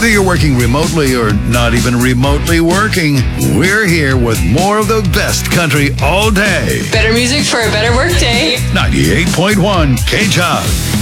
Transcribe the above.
Whether you're working remotely or not even remotely working, we're here with more of the best country all day. Better music for a better workday. 98.1 K-Chop.